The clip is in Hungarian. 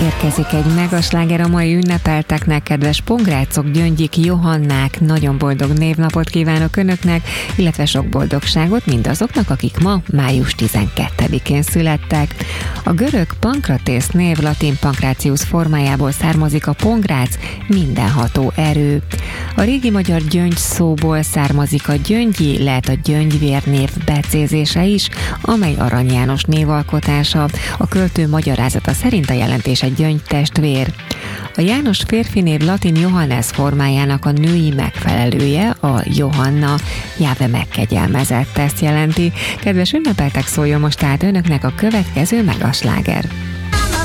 Érkezik egy megasláger a mai ünnepelteknek, kedves pongrácok, gyöngyik, Johannák, nagyon boldog névnapot kívánok önöknek, illetve sok boldogságot mindazoknak, akik ma május 12-én születtek. A görög Pankratész név latin Pancratius formájából származik a pongrác, mindenható erő. A régi magyar gyöngy szóból származik a gyöngyi, lehet a gyöngyvér név becézése is, amely Arany János névalkotása. A költő magyarázata szerint a jelentése gyöngytestvér. A János férfi név latin Johannes formájának a női megfelelője, a Johanna, Jáve megkegyelmezett, ezt jelenti. Kedves ünnepeltek, szóljon most tehát önöknek a következő megasláger.